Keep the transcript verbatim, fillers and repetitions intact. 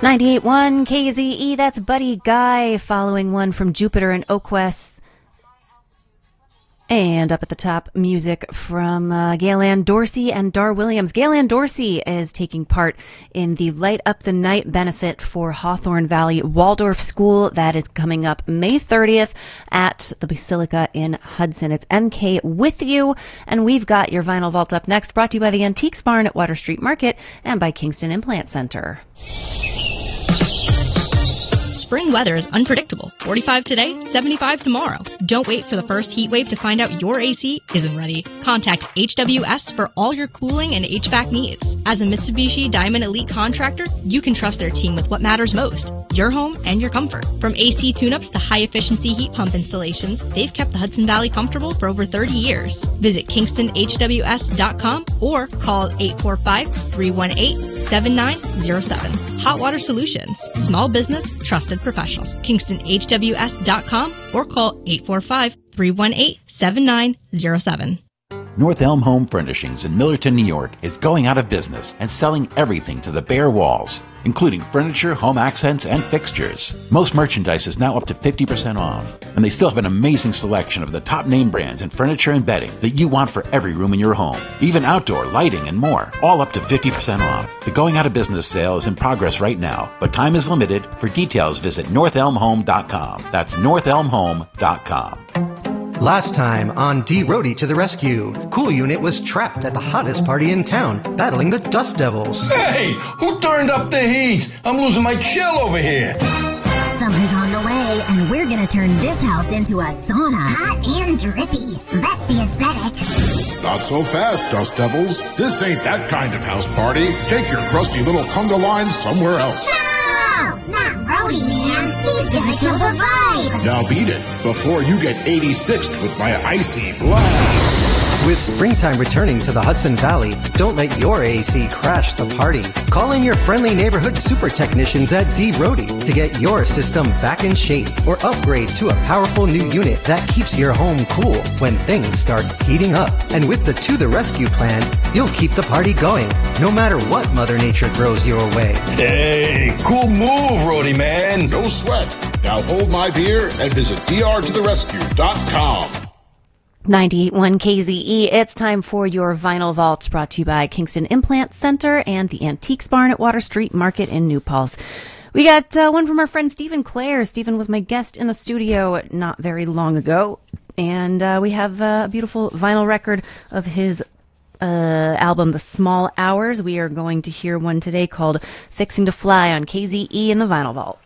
ninety-eight point one K Z E, that's Buddy Guy, following one from Jupiter and Oak West. And up at the top, music from uh, Gail-Ann Dorsey and Dar Williams. Gail-Ann Dorsey is taking part in the Light Up the Night benefit for Hawthorne Valley Waldorf School. That is coming up May thirtieth at the Basilica in Hudson. It's M K with you, and we've got your Vinyl Vault up next, brought to you by the Antiques Barn at Water Street Market and by Kingston Implant Center. Spring weather is unpredictable. forty-five today, seventy-five tomorrow. Don't wait for the first heat wave to find out your A C isn't ready. Contact H W S for all your cooling and H V A C needs. As a Mitsubishi Diamond Elite contractor, you can trust their team with what matters most, your home and your comfort. From A C tune-ups to high-efficiency heat pump installations, they've kept the Hudson Valley comfortable for over thirty years. Visit Kingston H W S dot com or call eight four five, three one eight, seven nine zero seven. Hot Water Solutions. Small business, trusted professionals. Kingston H W S dot com or call eight four five, three one eight, seven nine zero seven. North Elm Home Furnishings in Millerton, New York is going out of business and selling everything to the bare walls, including furniture, home accents, and fixtures. Most merchandise is now up to fifty percent off, and they still have an amazing selection of the top name brands in furniture and bedding that you want for every room in your home, even outdoor lighting and more, all up to fifty percent off. The going out of business sale is in progress right now, but time is limited. For details, visit north elm home dot com. That's north elm home dot com. Last time on D. Roadie to the rescue, Cool Unit was trapped at the hottest party in town, battling the Dust Devils. Hey, who turned up the heat? I'm losing my chill over here. Summer's on the way, and we're gonna turn this house into a sauna. Hot and drippy. That's the aesthetic. Not so fast, Dust Devils. This ain't that kind of house party. Take your crusty little conga lines somewhere else. No! Not Roadie, man. He's gonna kill the vibe. Now beat it before you get eighty-sixed with my icy blast. With springtime returning to the Hudson Valley, don't let your A C crash the party. Call in your friendly neighborhood super technicians at D. Roadie to get your system back in shape or upgrade to a powerful new unit that keeps your home cool when things start heating up. And with the To the Rescue plan, you'll keep the party going, no matter what Mother Nature throws your way. Hey, cool move, Roadie man. No sweat. Now hold my beer and visit d r to the rescue dot com. ninety-eight point one K Z E, it's time for your Vinyl Vault, brought to you by Kingston Implant Center and the Antiques Barn at Water Street Market in New Paltz. We got uh, one from our friend Stephen Clare. Stephen was my guest in the studio not very long ago, and uh, we have uh, a beautiful vinyl record of his uh, album, The Small Hours. We are going to hear one today called Fixing to Fly on K Z E in the Vinyl Vault.